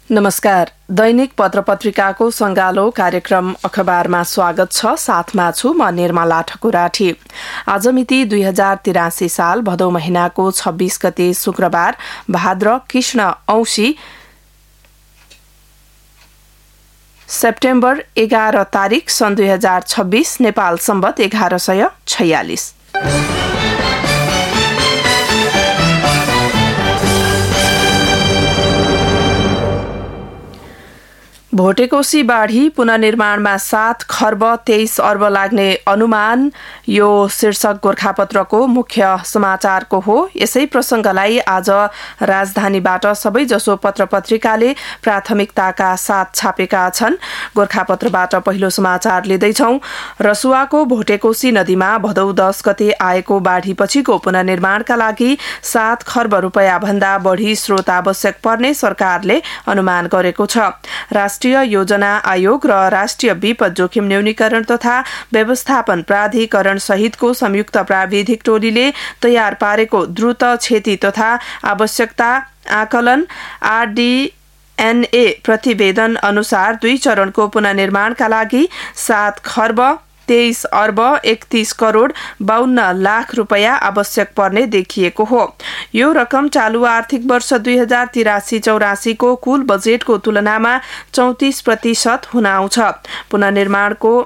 नमस्कार। दैनिक पत्रपत्रिकाको संगालो कार्यक्रम अखबारमा स्वागत छ। साथमा छु म निर्मला ठकुराठी। आज मिति 2083 साल भदौ महिनाको 26 गते शुक्रबार, भाद्र कृष्ण औँसी सेप्टेम्बर 11 तारिक सन् 2026 नेपाल सम्वत 1146। भोटेकोशी बाढी पुनर्निर्माणमा 7 खर्ब 23 अर्ब लाग्ने अनुमान, यो शीर्षक गोरखापत्रको मुख्य समाचारको हो। यसै प्रसंगलाई आज राजधानीबाट सबैजसो पत्रपत्रिकाले प्राथमिकताका साथ छापेका छन्। गोरखापत्रबाट पहिलो समाचार लिँदैछौं। रसुवाको भोटेकोशी नदीमा भदौ 10 गते आएको बाढीपछिको पुनर्निर्माणका लागि 7 खर्ब रुपैयाँ भन्दा बढी स्रोत आवश्यक पर्ने सरकारले अनुमान गरेको छ। राष्ट्रिय योजना आयोग र राष्ट्रिय विपद जोखिम न्यूनीकरण तथा व्यवस्थापन प्राधिकरण सहितको संयुक्त प्राविधिक टोलीले तयार पारेको द्रुत क्षति तथा आवश्यकता आकलन RDNA प्रतिवेदन अनुसार 2 चरणको पुनर्निर्माणका लागि 7 खर्ब 23 अर्ब 31 करोड 52 लाख रुपैयाँ आवश्यक पर्ने देखिएको हो। यो रकम चालू आर्थिक वर्ष 2083-84 को कुल बजेटको तुलनामा 34% हुन आउँछ। पुनर्निर्माणको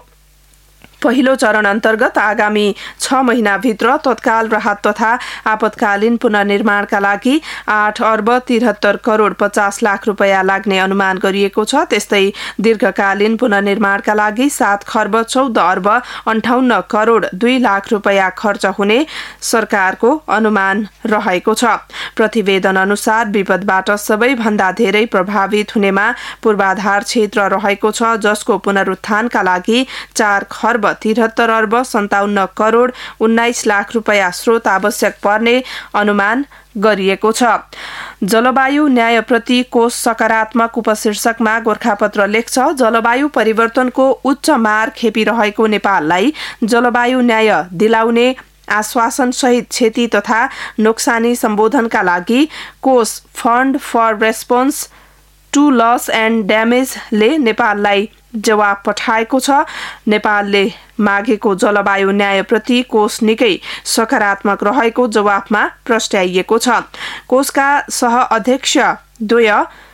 पहिलो चरण अन्तर्गत आगामी 6 महिनाभित्र तत्काल राहत तथा आपतकालीन पुनर्निर्माणका लागि 8 अर्ब 73 करोड 50 लाख रुपैयाँ लाग्ने अनुमान गरिएको छ। त्यस्तै दीर्घकालीन पुनर्निर्माणका लागि 7 खर्ब 14 अर्ब 58 करोड 2 लाख रुपैयाँ खर्च हुने सरकारको अनुमान रहेको छ। प्रतिवेदन अनुसार विपदबाट सबैभन्दा धेरै प्रभावित हुनेमा पूर्वाधार क्षेत्र रहेको छ, जसको पुनरुत्थानका लागि 4 खर्ब 73 अर्ब 57 करोड 19 लाख रुपैयाँ स्रोत आवश्यक पर्ने अनुमान गरिएको छ। जलवायु न्यायप्रति कोष सकारात्मक उपशीर्षकमा गोरखापत्र लेख्छ, जलवायु परिवर्तनको उच्च मार खेपिरहेको नेपाललाई जलवायु न्याय दिलाउने आश्वासन सहित क्षति तथा नोक्सानी सम्बोधनका लागि कोष fund for response to loss and ड्यामेजले नेपाललाई जवाब पठाएको छ। नेपालले मागेको जलवायु न्यायप्रति कोष निकै सकारात्मक रहेको जवाफमा प्रस्ट्याइएको छ। कोषका सह अध्यक्ष द्वय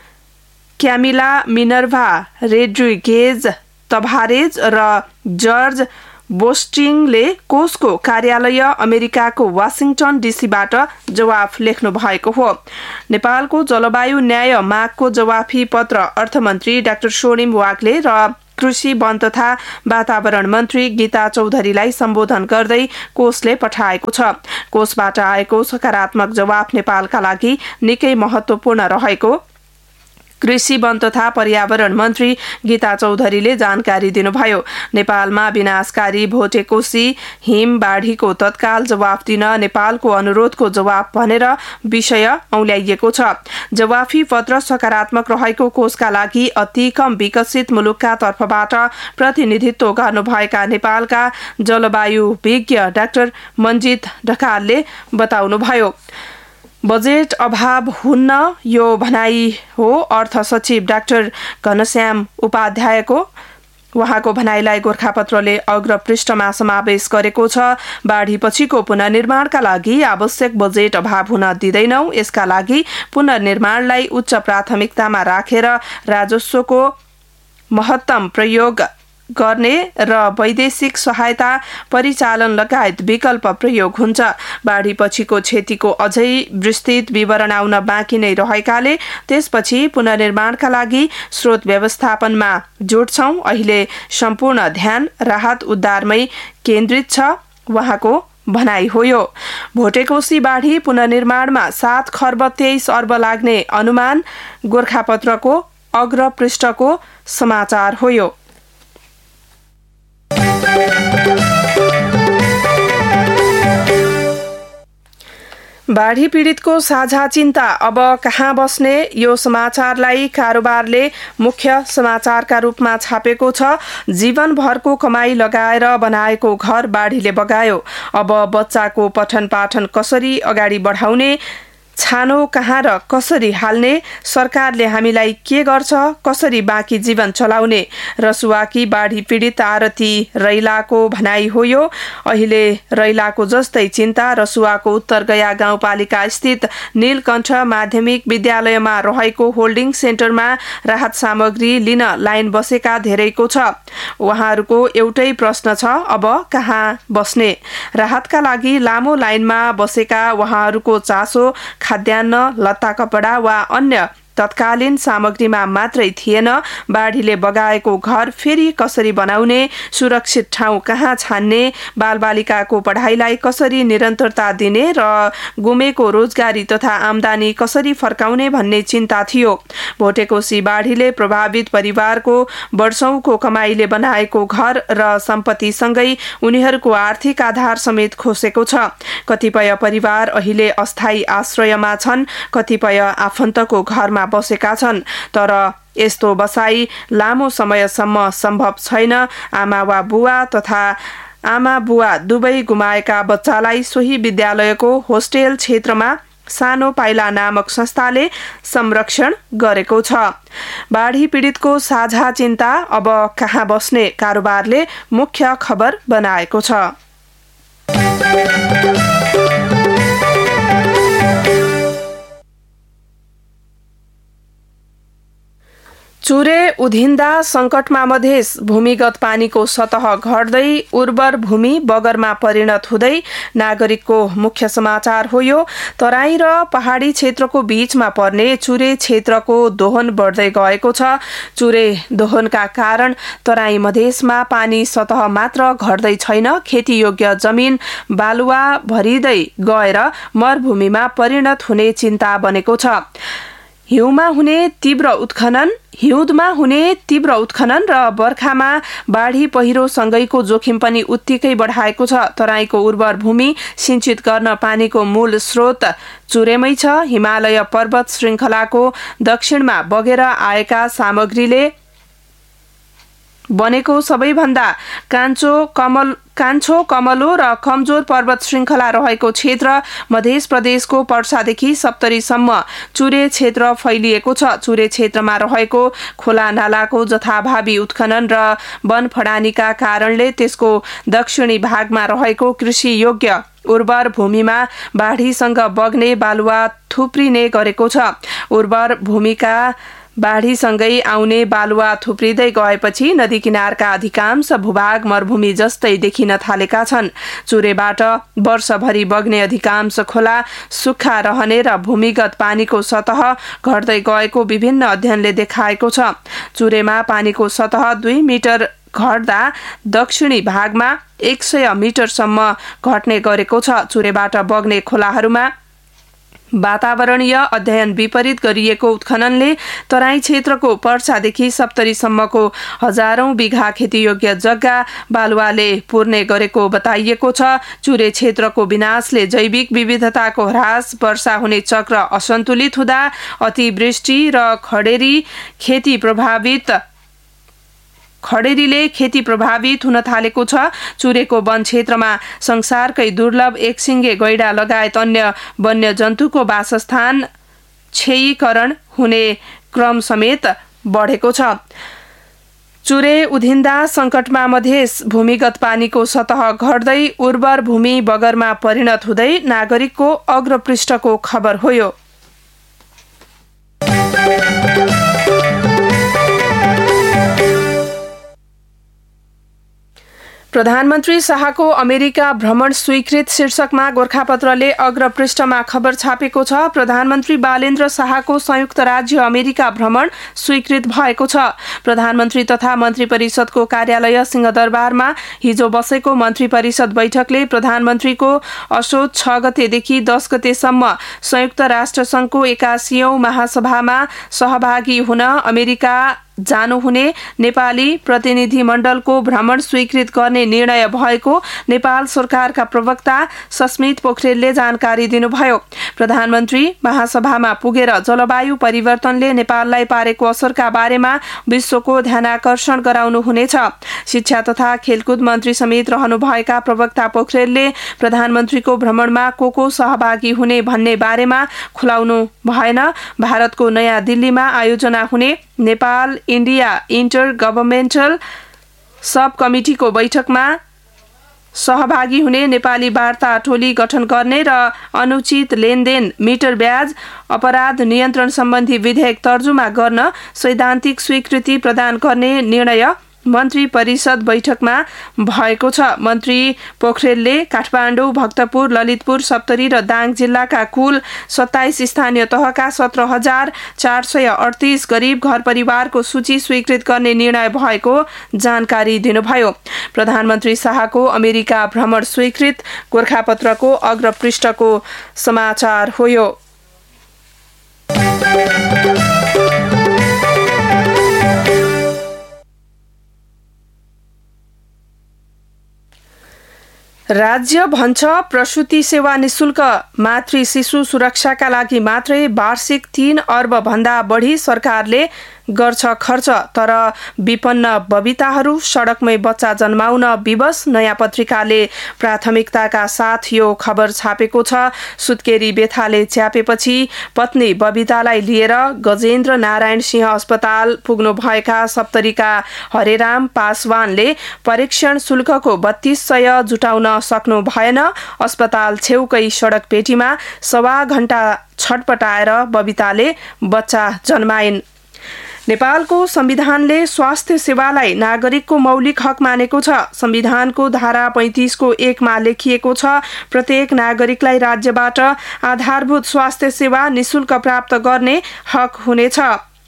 क्यामिला मिनर्भा रोड्रिगेज तभारेज र जर्ज बोस्टिङले कोषको कार्यालय अमेरिकाको वाशिंगटन डीसीबाट जवाफ लेख्नु भएको हो। नेपालको जलवायु न्याय मागको जवाफी पत्र अर्थमन्त्री डाक्टर सोनिम वाग्ले र कृषि वन तथा वातावरण मन्त्री गीता चौधरीलाई सम्बोधन गर्दै कोषले पठाएको छ। कोषबाट आएको सकारात्मक जवाफ नेपालका लागि निकै महत्त्वपूर्ण रहेको कृषि वन तथा पर्यावरण मन्त्री गीता चौधरीले जानकारी दिनुभयो। नेपालमा विनाशकारी भोटेकोशी हिम बाढीको तत्काल जवाफ दिन नेपालको अनुरोधको जवाफ भनेर विषय औल्याइएको छ। जवाफी पत्र सकारात्मक रहेको कोषका लागि अति कम विकसित मुलुकका तर्फबाट प्रतिनिधित्व गर्नुभएका नेपालका जलवायु विज्ञ डाक्टर मन्जित ढकालले बताउनुभयो। बजेट अभाव हुन्न, यो भनाई हो अर्थ सचिव डाक्टर घनश्याम उपाध्यायको। उहाँको भनाइलाई गोरखापत्रले अग्र पृष्ठमा समावेश गरेको छ। बाढीपछिको पुनर्निर्माणका लागि आवश्यक बजेट अभाव हुन दिँदैनौं। यसका लागि पुनर्निर्माणलाई उच्च प्राथमिकतामा राखेर राजस्वको महत्तम प्रयोग गर्ने र वैदेशिक सहायता परिचालन लगायत विकल्प प्रयोग हुन्छ। बाढीपछिको क्षतिको अझै विस्तृत विवरण आउन बाँकी नै रहेकाले त्यसपछि पुनर्निर्माणका लागि स्रोत व्यवस्थापनमा जोड्छौं। अहिले सम्पूर्ण ध्यान राहत उद्धारमै केन्द्रित छ, उहाँको भनाई हो। यो भोटेकोशी बाढी पुनर्निर्माणमा 7 खर्ब 23 अर्ब लाग्ने अनुमान गोरखापत्रको अग्र पृष्ठको समाचार हो। यो बाढी पीडितको साझा चिन्ता अब कहाँ बस्ने, यो समाचारलाई कारोबारले मुख्य समाचारका रूपमा छापेको छ। जीवनभरको कमाई लगाएर बनाएको घर बाढीले बगायो। अब बच्चाको पठन पाठन कसरी अगाडि बढाउने छानो कहाँ र कसरी हाल्ने, सरकारले हामीलाई के गर्छ, कसरी बाँकी जीवन चलाउने, रसुवाकी बाढी पीडित आरती रैलाको भनाइ हो यो। अहिले रैलाको जस्तै चिन्ता रसुवाको उत्तरगया गाउँपालिका स्थित नीलकण्ठ माध्यमिक विद्यालयमा रहेको होल्डिङ सेन्टरमा राहत सामग्री लिन लाइन बसेका धेरैको छ। उहाँहरूको एउटै प्रश्न छ, अब कहाँ बस्ने? राहतका लागि लामो लाइनमा बसेका उहाँहरूको चासो खाद्यान्न, लत्ता कपडा वा अन्य तत्कालीन सामग्रीमा मात्रै थिएन। बाढीले बगाएको घर फेरि कसरी बनाउने, सुरक्षित ठाउँ कहाँ छान्ने, बालबालिकाको पढाइलाई कसरी निरन्तरता दिने र गुमेको रोजगारी तथा आम्दानी कसरी फर्काउने भन्ने चिन्ता थियो। भोटेकोशी बाढीले प्रभावित परिवारको वर्षौंको कमाईले बनाएको घर र सम्पत्तिसँगै उनीहरूको आर्थिक आधार समेत खोसेको छ। कतिपय परिवार अहिले अस्थायी आश्रयमा छन्, कतिपय आफन्तको घरमा बसेका छन्। तर यस्तो बसाई लामो समयसम्म सम्भव छैन। आमा बुवा दुवै गुमाएका बच्चालाई सोही विद्यालयको होस्टेल क्षेत्रमा सानो पाइला नामक संस्थाले संरक्षण गरेको छ। बाढी पीडितको साझा चिन्ता अब कहाँ बस्ने कारोबारले मुख्य खबर बनाएको छ। चुरे उधिन्दा संकटमा मधेस भूमिगत पानीको सतह घट्दै उर्वर भूमि बगरमा परिणत हुँदै नागरिकको मुख्य समाचार हो यो। तराई र पहाडी क्षेत्रको बीचमा पर्ने चुरे क्षेत्रको दोहन बढ्दै गएको छ। चुरे दोहनका कारण तराई मधेसमा पानी सतह मात्र घट्दै छैन, खेतीयोग्य जमिन बालुवा भरिँदै गएर मरुभूमिमा परिणत हुने चिन्ता बनेको छ। हिउँदमा हुने तीव्र उत्खनन र बर्खामा बाढी पहिरोसँगैको जोखिम पनि उत्तिकै बढाएको छ। तराईको उर्वर भूमि सिंचित गर्न पानीको मूल स्रोत चुरेमै छ। हिमालय पर्वत श्रृङ्खलाको दक्षिणमा बगेर आएका सामग्रीले बनेको सबैभन्दा कान्छो कमलो र कमजोर पर्वत श्रृङ्खला रहेको क्षेत्र मध्य प्रदेशको पर्सादेखि सप्तरीसम्म चुरे क्षेत्र फैलिएको छ। चुरे क्षेत्रमा रहेको खोला नालाको जथाभावी उत्खनन र वन फडानीका कारणले त्यसको दक्षिणी भागमा रहेको कृषि योग्य उर्वर भूमिमा बाढीसँग बग्ने बालुवा थुप्रिने गरेको छ। उर्वर भूमिका बाढीसँगै आउने बालुवा थुप्रिँदै गएपछि नदी किनारका अधिकांश भूभाग मरुभूमि जस्तै देखिन थालेका छन्। चुरेबाट वर्षभरि बग्ने अधिकांश खोला सुक्खा रहने र भूमिगत पानीको सतह घट्दै गएको विभिन्न अध्ययनले देखाएको छ। चुरेमा पानीको सतह 2 मिटर घट्दा दक्षिणी भागमा 100 मिटरसम्म घट्ने गरेको छ। चुरेबाट बग्ने खोलाहरूमा वातावरणीय अध्ययन विपरीत गरिएको उत्खननले तराई क्षेत्रको पर्सादेखि सप्तरीसम्मको हजारौं बिघा खेतीयोग्य जग्गा बालुवाले पुर्ने गरेको बताइएको छ। चुरे क्षेत्रको विनाशले जैविक विविधताको ह्रास, वर्षा हुने चक्र असन्तुलित हुँदा अतिवृष्टि र खडेरीले खेती प्रभावित हुन थालेको छ। चुरेको वन क्षेत्रमा संसारकै दुर्लभ एकसिङ्गे गैडा लगायत अन्य वन्यजन्तुको वासस्थान क्षयीकरण हुने क्रम समेत बढेको छ। चुरे उधिन्दा संकटमा मधेस भूमिगत पानीको सतह घट्दै उर्वर भूमि बगरमा परिणत हुँदै नागरिकको अग्रपृष्ठको खबर हो यो। प्रधानमन्त्री शाहको अमेरिका भ्रमण स्वीकृत शीर्षकमा गोरखापत्रले अग्रपृष्ठमा खबर छापेको छ। प्रधानमन्त्री बालेन्द्र शाहको संयुक्त राज्य अमेरिका भ्रमण स्वीकृत भएको छ। प्रधानमन्त्री तथा मन्त्री परिषदको कार्यालय सिंहदरबारमा हिजो बसेको मन्त्री परिषद बैठकले प्रधानमन्त्रीको असोज 6 गतेदेखि 10 गतेसम्म संयुक्त राष्ट्र संघको 81औं महासभामा सहभागी हुन अमेरिका जानुहुने नेपाली प्रतिनिधिमण्डलको भ्रमण स्वीकृत गर्ने निर्णय भएको नेपाल सरकारका प्रवक्ता सस्मित पोखरेलले जानकारी दिनुभयो। प्रधानमन्त्री महासभामा पुगेर जलवायु परिवर्तनले नेपाललाई पारेको असरका बारेमा विश्वको ध्यानाकर्षण गराउनुहुनेछ। शिक्षा तथा खेलकुद मन्त्री समेत रहनुभएका प्रवक्ता पोखरेलले प्रधानमन्त्रीको भ्रमणमा को सहभागी हुने भन्ने बारेमा खुलाउनु भएन। भारतको नयाँ दिल्लीमा आयोजना हुने नेपाल इन्डिया इन्टर गभर्मेन्टल सब कमिटीको बैठकमा सहभागी हुने नेपाली वार्ता टोली गठन गर्ने र अनुचित लेनदेन मिटर ब्याज अपराध नियन्त्रण सम्बन्धी विधेयक तर्जुमा गर्न सैद्धान्तिक स्वीकृति प्रदान गर्ने निर्णय मन्त्री परिषद बैठकमा भएको छ। मन्त्री पोखरेलले काठमाडौँ, भक्तपुर, ललितपुर, सप्तरी र दाङ जिल्लाका कुल 27 स्थानीय तहका 17,438 गरीब घर परिवारको सूची स्वीकृत गर्ने निर्णय भएको जानकारी दिनुभयो। प्रधानमन्त्री शाहको अमेरिका भ्रमण स्वीकृत गोरखापत्रको अग्रपृष्ठको समाचार हो यो। राज्य भन्छ प्रसूति सेवा निशुल्क, मातृ शिशु सुरक्षाका लागि मात्रै वार्षिक 3 अर्ब भन्दा बढी सरकारले गर्छ खर्च, तर विपन्न बबिताहरू सडकमै बच्चा जन्माउन विवश। नयाँ पत्रिकाले प्राथमिकताका साथ यो खबर छापेको छ। सुत्केरी बेथाले च्यापेपछि पत्नी बबितालाई लिएर गजेन्द्र नारायण सिंह अस्पताल पुग्नुभएका सप्तरीका हरेराम पासवानले परीक्षण शुल्कको 3200 जुटाउन सक्नु भएन। अस्पताल छेउकै सडक पेटीमा 1.25 घण्टा छटपटाएर बबिताले बच्चा जन्माइन्। नेपालको संविधानले स्वास्थ्य सेवालाई नागरिकको मौलिक हक मानेको छ। संविधानको धारा 35 को 1 मा लेखिएको छ, प्रत्येक नागरिकलाई राज्यबाट आधारभूत स्वास्थ्य सेवा निशुल्क प्राप्त गर्ने हक हुनेछ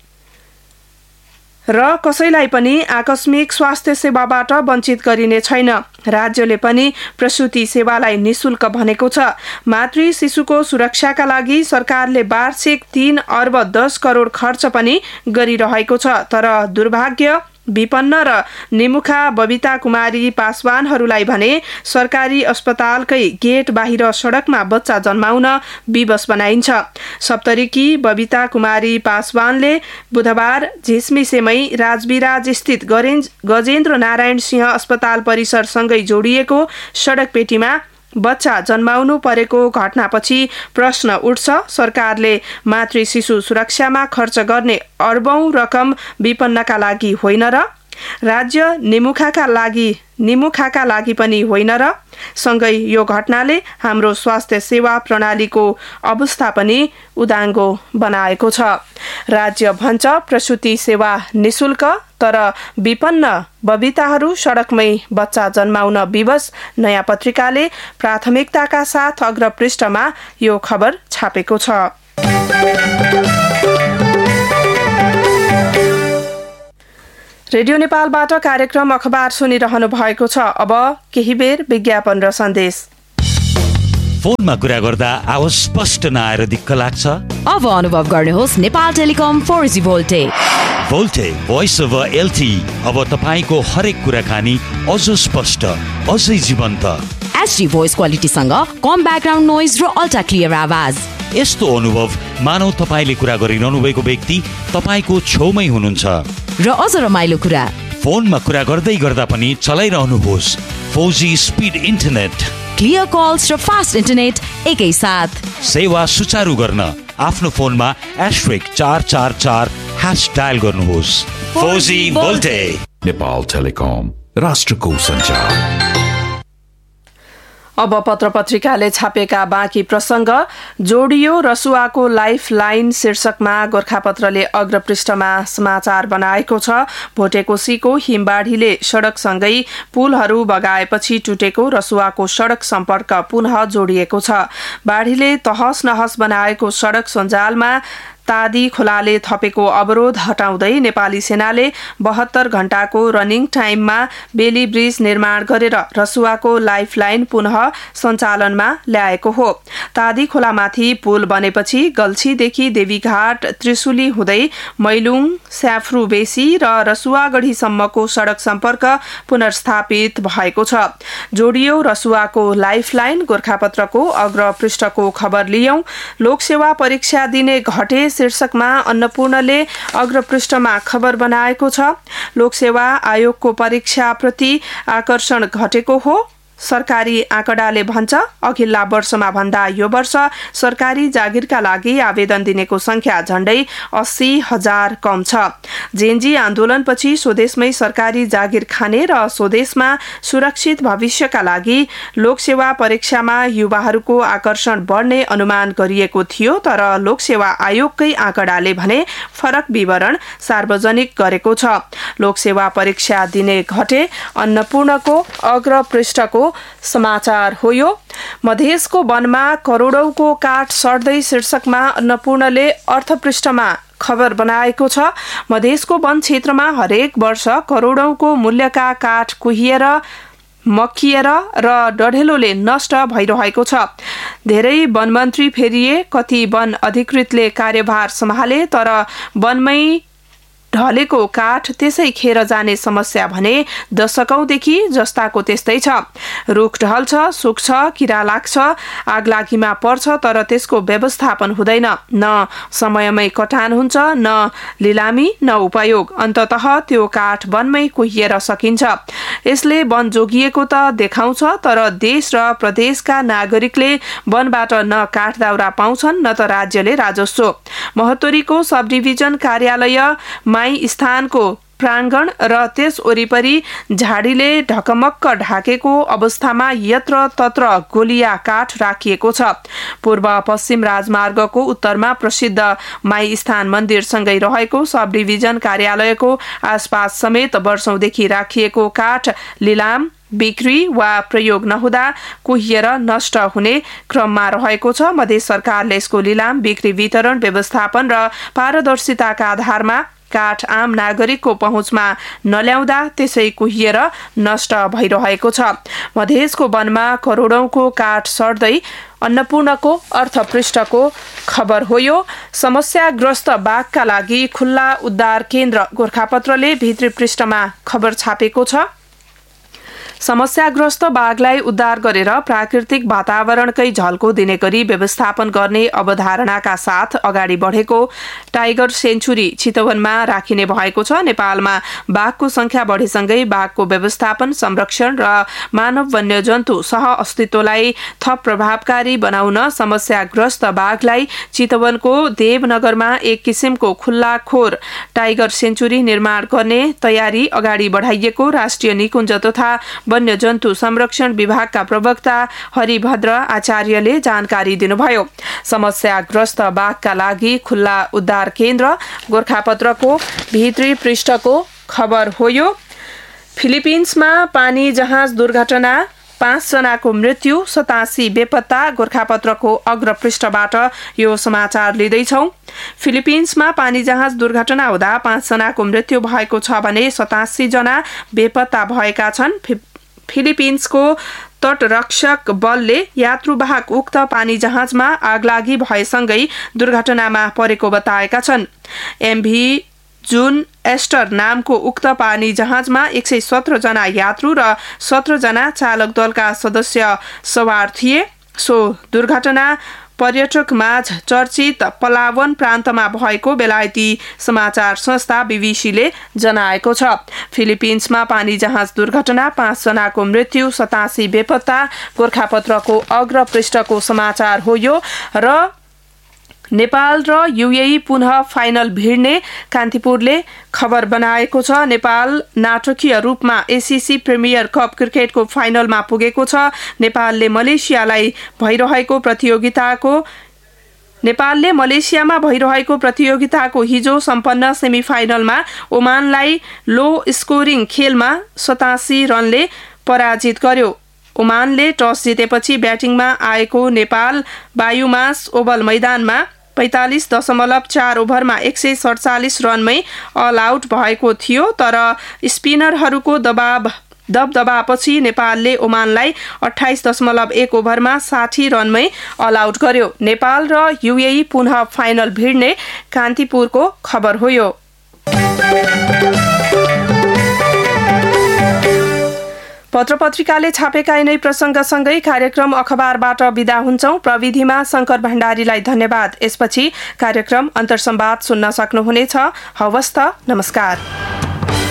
र कसैलाई पनि आकस्मिक स्वास्थ्य सेवाबाट वञ्चित गरिने छैन। राज्यले पनि प्रसूति सेवालाई निशुल्क भनेको छ। मातृ शिशुको सुरक्षाका लागि सरकारले वार्षिक 3 अर्ब 10 करोड खर्च पनि गरिरहेको छ, तर दुर्भाग्य विपन्न र निमुखा बबिता कुमारी पासवानहरूलाई भने सरकारी अस्पतालकै गेट बाहिर सडकमा बच्चा जन्माउन विवश बनाइन्छ। सप्तरीकी बबिता कुमारी पासवानले बुधबार झिसमिसेमै राजविराज स्थित गजेन्द्र नारायण सिंह अस्पताल परिसरसँगै जोडिएको सडक पेटीमा बच्चा जन्माउनु परेको घटनापछि प्रश्न उठ्छ, सरकारले मातृ शिशु सुरक्षामा खर्च गर्ने अर्बौं रकम विपन्नका लागि होइन र राज्य निमुखाका लागि पनि होइन र? सँगै यो घटनाले हाम्रो स्वास्थ्य सेवा प्रणालीको अवस्था पनि उदाङ्गो बनाएको छ। राज्य भन्छ प्रसूति सेवा निशुल्क, तर विपन्न बबिताहरू सडकमै बच्चा जन्माउन विवश। नयाँ पत्रिकाले प्राथमिकताका साथ अग्रपृष्ठमा यो खबर छापेको छ। रेडियो नेपालबाट कार्यक्रम अखबार सुनिरहनु भएको छ। अब केही बेर विज्ञापन र सन्देश। फोनमा कुरा गर्दा आवाज स्पष्ट नआएर दिक्क लाग्छ? अब अनुभव गर्नुहोस् Nepal telecom 4G भोल्टे। भोल्टे voice over LTE अब तपाईको हरेक कुराकानी अझ स्पष्ट, अझै जीवन्त। HD भोइस क्वालिटीसँग कम ब्याकग्राउन्ड नोइज र अल्ट्रा क्लियर आवाज। यस्तो अनुभव मानौ तपाईले कुरा गरिरहनु भएको व्यक्ति तपाईको छेउमै हुनुहुन्छ। र अझ रमाइलो कुरा, फोनमा कुरा गर्दै गर्दा पनि चलाइरहनुहोस् 4G speed internet, clear calls र फास्ट इन्टरनेट एकै साथ। सेवा सुचारू गर्न आफ्नो फोनमा *444# डायल गर्नुहोस्। 4G भोल्टे। नेपाल टेलिकम, राष्ट्रको सञ्चार। अब पत्र पत्रिकाले छापेका बाँकी प्रसंग। जोडियो रसुवाको लाइफ लाइन शीर्षकमा गोरखापत्रले अग्रपृष्ठमा समाचार बनाएको छ। भोटेकोसीको हिमबाढीले सडकसँगै पुलहरू बगाएपछि टुटेको रसुवाको सडक सम्पर्क पुनः जोडिएको छ। बाढीले तहस नहस बनाएको सडक सञ्जालमा तादी खोलाले थपेको अवरोध हटाउँदै नेपाली सेनाले 72 घण्टाको रनिङ टाइममा बेली ब्रिज निर्माण गरेर रसुवाको लाइफलाइन पुनः सञ्चालनमा ल्याएको हो। तादी खोलामाथि पुल बनेपछि गल्छीदेखि देवीघाट त्रिशुली हुँदै मैलुङ स्याफ्रू बेसी र रसुवागढीसम्मको सडक सम्पर्क पुनर्स्थापित भएको छ। जोडियो रसुवाको लाइफलाइन गोरखापत्रको अग्रपृष्ठको खबर लियौं। लोकसेवा परीक्षा दिने घटे शीर्षकमा अन्नपूर्णले अग्रपृष्ठमा खबर बनाएको छ। लोकसेवा आयोगको परीक्षाप्रति आकर्षण घटेको हो। सरकारी आँकडाले भन्छ अघिल्ला वर्षमा भन्दा यो वर्ष सरकारी जागिरका लागि आवेदन दिनेको संख्या झण्डै 80,000 कम छ। जेनजी आन्दोलनपछि स्वदेशमै सरकारी जागिर खाने र स्वदेशमा सुरक्षित भविष्यका लागि लोकसेवा परीक्षामा युवाहरूको आकर्षण बढ्ने अनुमान गरिएको थियो, तर लोकसेवा आयोगकै आँकडाले भने फरक विवरण सार्वजनिक गरेको छ। लोकसेवा परीक्षा दिने घटे अन्नपूर्णको अग्रपृष्ठको समाचार हो। यो मधेसको वनमा करोडौंको काठ सड्दै शीर्षकमा अन्नपूर्णले अर्थपृष्ठमा खबर बनाएको छ। मधेसको वन क्षेत्रमा हरेक वर्ष करोडौंको मूल्यका काठ कुहिएर मकिएर र डढेलोले नष्ट भइरहेको छ। धेरै वनमन्त्री फेरिए, कति वन अधिकृतले कार्यभार सम्हाले, तर वनमै ढलेको काठ त्यसै खेर जाने समस्या भने दशकौंदेखि जस्ताको त्यस्तै छ। रुख ढल्छ, सुक्छ, किरा लाग्छ, आगलागीमा पर्छ, तर त्यसको व्यवस्थापन हुँदैन। न समयमै कटान हुन्छ, न लिलामी, न उपयोग। अन्ततः त्यो काठ वनमै कुहिएर सकिन्छ। यसले वन जोगिएको त देखाउँछ, तर देश र प्रदेशका नागरिकले वनबाट न काठ दाउरा पाउँछन् न त राज्यले राजस्व। महोत्तरीको सब डिभिजन कार्यालय माई स्थानको प्राङ्गण र त्यस वरिपरि झाडीले ढकमक्क ढाकेको अवस्थामा यत्र तत्र गोलिया काठ राखिएको छ। पूर्व पश्चिम राजमार्गको उत्तरमा प्रसिद्ध माई स्थान मन्दिरसँगै रहेको सब डिभिजन कार्यालयको आसपास समेत वर्षौंदेखि राखिएको काठ लिलाम, बिक्री वा प्रयोग नहुँदा कुहिएर नष्ट हुने क्रममा रहेको छ। मधेस सरकारले यसको लिलाम, बिक्री, वितरण, व्यवस्थापन र पारदर्शिताका आधारमा काठ आम नागरिकको पहुँचमा नल्याउँदा त्यसै कुहिएर नष्ट भइरहेको छ। मधेसको वनमा करोडौंको काठ सड्दै अन्नपूर्णको अर्थपृष्ठको खबर हो। यो समस्याग्रस्त बाघका लागि खुल्ला उद्धार केन्द्र गोरखापत्रले भित्री पृष्ठमा खबर छापेको छ। समस्याग्रस्त बाघलाई उद्धार गरेर प्राकृतिक वातावरणकै झल्को दिने गरी व्यवस्थापन गर्ने अवधारणाका साथ अगाडि बढेको टाइगर सेन्चुरी चितवनमा राखिने भएको छ। नेपालमा बाघको संख्या बढेसँगै बाघको व्यवस्थापन, संरक्षण र मानव वन्यजन्तु सह अस्तित्वलाई थप प्रभावकारी बनाउन समस्याग्रस्त बाघलाई चितवनको देवनगरमा एक किसिमको खुल्ला खोर टाइगर सेन्चुरी निर्माण गर्ने तयारी अगाडि बढाइएको राष्ट्रिय निकुञ्ज तथा वन्यजन्तु संरक्षण विभागका प्रवक्ता हरिभद्र आचार्यले जानकारी दिनुभयो। समस्याग्रस्त बाघका लागि खुल्ला उद्धार केन्द्र गोरखापत्रको भित्री पृष्ठको खबर हो। यो फिलिपिन्समा पानी जहाज दुर्घटना, 5 जनाको मृत्यु, 87 बेपत्ता। गोरखापत्रको अग्रपृष्ठबाट यो समाचार लिँदैछौ। फिलिपिन्समा पानी जहाज दुर्घटना हुँदा 5 जनाको मृत्यु भएको छ भने 87 जना बेपत्ता भएका छन्। फिलिपिन्सको तटरक्षक बलले यात्रुवाहक उक्त पानी जहाजमा आगलागी भएसँगै दुर्घटनामा परेको बताएका छन्। एमभी जुन एस्टर नामको उक्त पानी जहाजमा 117 जना यात्रु र 17 जना चालक दलका सदस्य सवार थिए। सो दुर्घटना पर्यटक माझ चर्चित पलावन प्रान्तमा भएको बेलायती समाचार संस्था बीबीसीले जनाएको छ। फिलिपिन्समा पानी जहाज दुर्घटना, 5 जनाको मृत्यु, 87 बेपत्ता। गोरखापत्रको अग्रपृष्ठको समाचार हो यो। र नेपाल र यूएई पुनः फाइनल भिड्ने कान्तिपुरले खबर बनाएको छ। नेपाल नाटकीय रूपमा एसीसी प्रिमियर कप क्रिकेटको फाइनलमा पुगेको छ। नेपालले मलेसियामा भइरहेको प्रतियोगिताको हिजो सम्पन्न सेमिफाइनलमा ओमानलाई लो स्कोरिङ खेलमा 87 रनले पराजित गर्यो। ओमानले टस जितेपछि ब्याटिङमा आएको नेपाल बायुमास ओभल मैदानमा 45.4 ओभरमा 147 रनमै अल आउट भएको थियो। तर स्पिनरहरूको दबदबापछि नेपालले ओमानलाई 28.1 ओभरमा 60 रनमै अल आउट गर्यो। नेपाल र युएई पुनः फाइनल भिड्ने कान्तिपुरको खबर हो यो। पत्रपत्रिकाले छापेका यिनै प्रसङ्गसँगै कार्यक्रम अखबारबाट बिदा हुन्छौं। प्रविधिमा शंकर भण्डारीलाई धन्यवाद। यसपछि कार्यक्रम अन्तर्संवाद सुन्न सक्नुहुनेछ। हवस् त, नमस्कार।